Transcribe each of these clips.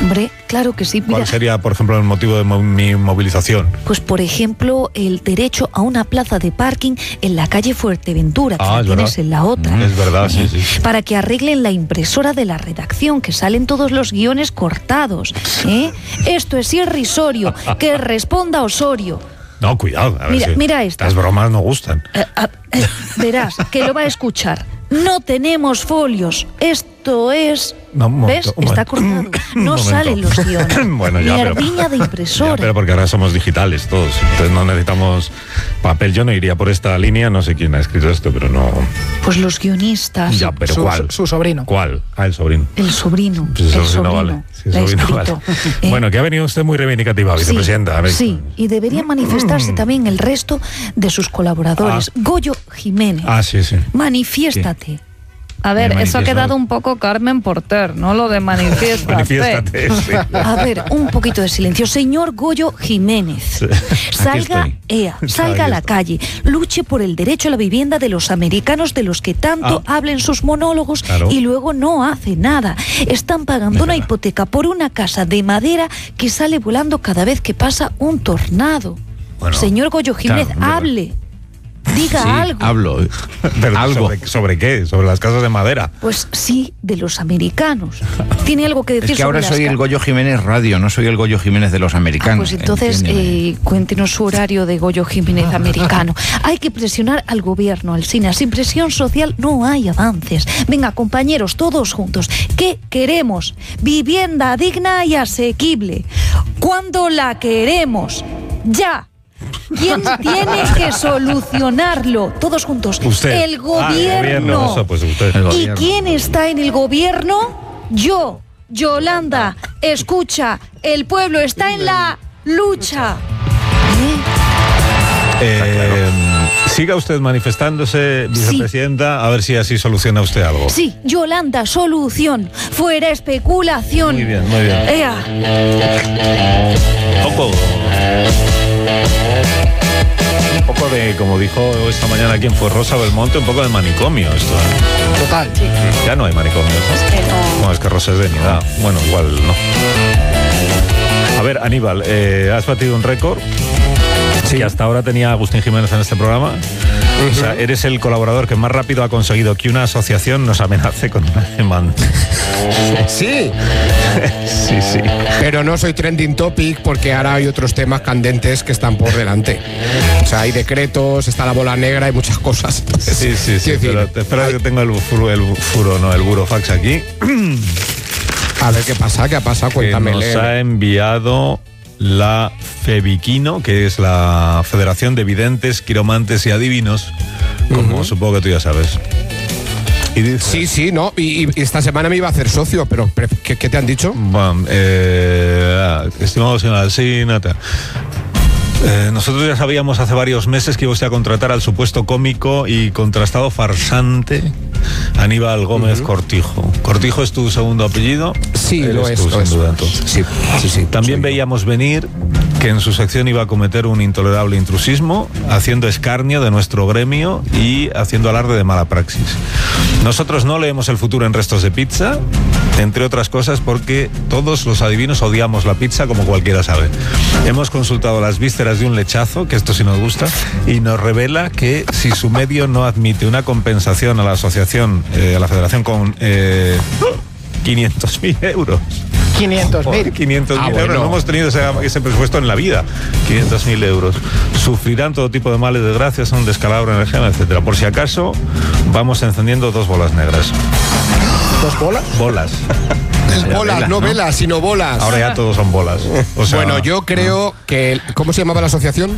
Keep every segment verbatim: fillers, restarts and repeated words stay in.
Hombre, claro que sí. Mira, ¿cuál sería, por ejemplo, el motivo de mo- mi movilización? pues por ejemplo, el derecho a una plaza de parking en la calle Fuerteventura, que Ah, la es tienes verdad. en la otra. Mm, es verdad, sí, sí. Para que arreglen la impresora de la redacción, que salen todos los guiones cortados. ¿eh? Esto es irrisorio. Que responda Osorio. No, cuidado. A ver Mira, si mira esta. Las bromas no gustan. Eh, ah, eh, verás, que lo va a escuchar. No tenemos folios. Esto es... No, un ¿Ves? momento, un Está momento. cortado. Un No momento. salen los guiones. Bueno, ya, pero- Mierdiña de impresora. Ya, pero porque ahora somos digitales todos, entonces no necesitamos papel. Yo no iría por esta línea, no sé quién ha escrito esto, pero no... Pues los guionistas. Ya, pero Su, ¿cuál? su- su sobrino. ¿Cuál? Ah, el sobrino. El sobrino. Pues el el sobrino sobrino. vale. Sí, el la ha sobrino escrito. vale. Eh, Bueno, que ha venido usted muy reivindicativa, sí, vicepresidenta. A ver. sí, y debería manifestarse también el resto de sus colaboradores. Ah. Goyo Jiménez, Ah, sí, sí. manifiéstate. A ver, Me eso ha manifiesto. quedado un poco Carmen Porter, ¿no? Lo de manifiéstate. Manifiéstate. Sí. A ver, un poquito de silencio. Señor Goyo Jiménez, salga, estoy. ea, salga Aquí a la estoy. calle, luche por el derecho a la vivienda de los americanos de los que tanto Ah. hablen sus monólogos Claro. y luego no hace nada. Están pagando Es una verdad. hipoteca por una casa de madera que sale volando cada vez que pasa un tornado. Bueno, Señor Goyo Jiménez, claro, hombre. hable. Diga Sí, algo. hablo. Pero Algo. ¿sobre, ¿Sobre qué? ¿Sobre las casas de madera? Pues sí, de los americanos. ¿Tiene algo que decir Es que ahora sobre soy las el ca- Goyo Jiménez Radio, no soy el Goyo Jiménez de los Ah, americanos. pues entonces entiéndeme. eh, cuéntenos su horario de Goyo Jiménez americano. Hay que presionar al gobierno, Alsina. Sin presión social no hay avances. Venga, compañeros, todos juntos. ¿Qué queremos? Vivienda digna y asequible. ¿Cuándo la queremos? ¡Ya! ¿Quién tiene que solucionarlo? Todos juntos. Usted. El Ah, el gobierno. gobierno, eso, pues usted. El ¿Y gobierno. quién está en el gobierno? Yo, Yolanda. Escucha, el pueblo está en la lucha. ¿Eh? Eh, siga usted manifestándose, vicepresidenta, a ver si así soluciona usted algo. Sí, Yolanda, solución. Fuera especulación. Muy bien, muy bien. Ea. Un poco. Un poco de, como dijo esta mañana quien fue Rosa Belmonte, un poco de manicomio esto. ¿eh? Total. Ya no hay manicomio. ¿no? No, es que Rosa es de mi edad. Bueno, igual no. A ver, Aníbal, eh, has batido un récord. Que hasta ahora tenía Agustín Jiménez en este programa. O sea, eres el colaborador que más rápido ha conseguido que una asociación nos amenace con una demanda. Sí, Sí, sí. pero no soy trending topic porque ahora hay otros temas candentes que están por delante. O sea, hay decretos, está la bola negra, hay muchas cosas. Sí, sí, sí. Quiero decir, Pero te espera que tengo el furo, el furo, no, el burofax aquí. a ver qué pasa, qué ha pasado, Que cuéntame. nos ha enviado la FEVIQUINO, que es la Federación de Videntes, Quiromantes y Adivinos, como Ujú. supongo que tú ya sabes. Y dice, Sí, sí, no, y, y esta semana me iba a hacer socio, pero, pero ¿qué, qué te han dicho? Bueno, eh, estimado señor Alsina, te- eh, nosotros ya sabíamos hace varios meses que iba usted a contratar al supuesto cómico y contrastado farsante Aníbal Gómez Cortijo. ¿Cortijo es tu segundo apellido? Sí, Eres lo es, tú, lo sin es. duda, entonces. Sí, sí, sí. También soy yo. veíamos venir que en su sección iba a cometer un intolerable intrusismo, haciendo escarnio de nuestro gremio y haciendo alarde de mala praxis. Nosotros no leemos el futuro en restos de pizza, entre otras cosas porque todos los adivinos odiamos la pizza, como cualquiera sabe. Hemos consultado las vísceras de un lechazo, que esto sí nos gusta, y nos revela que si su medio no admite una compensación a la asociación, eh, a la federación con eh, quinientos mil euros. quinientos mil. quinientos mil Ah, euros, bueno. no hemos tenido ese, ese presupuesto en la vida. quinientos mil euros. Sufrirán todo tipo de males, desgracias, un descalabro en el gen, etcétera. Por si acaso, vamos encendiendo dos bolas negras. ¿Dos bolas? Bolas. Bolas, velas, no ¿no? velas, sino bolas. Ahora ya todos son bolas. O sea, bueno, yo creo que... ¿Cómo se llamaba la asociación?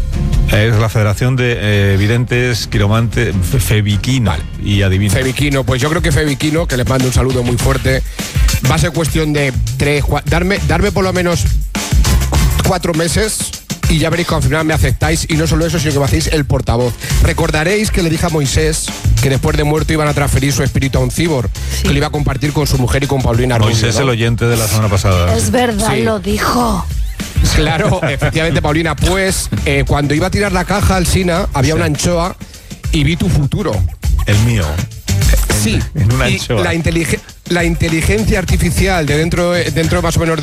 es la Federación de eh, Videntes, Quiromantes, Fe- FEVIQUINO y Adivinos. Feviquino, pues yo creo que Feviquino, que les mando un saludo muy fuerte, va a ser cuestión de tres, cua- darme, darme por lo menos cuatro meses y ya veréis que al final me aceptáis, y no solo eso, sino que me hacéis el portavoz. Recordaréis que le dije a Moisés que después de muerto iban a transferir su espíritu a un cibor, que lo iba a compartir con su mujer y con Paulina Rubio, Moisés, ¿no? el oyente de la semana pasada. Es verdad, Sí. lo dijo. Claro, efectivamente, Paulina. Pues eh, cuando iba a tirar la caja al Sina, había una anchoa y vi tu futuro. El mío. Sí, en una y anchoa. La, intelige- la inteligencia artificial de dentro, dentro más o menos